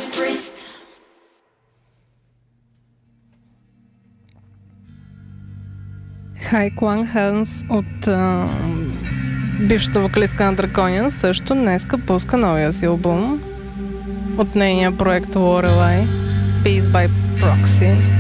Хайк Лангханс от бившата вокалистка на Draconian също днеска пуска новия си албум от нейния проект Lorelei, Peace by Proxy.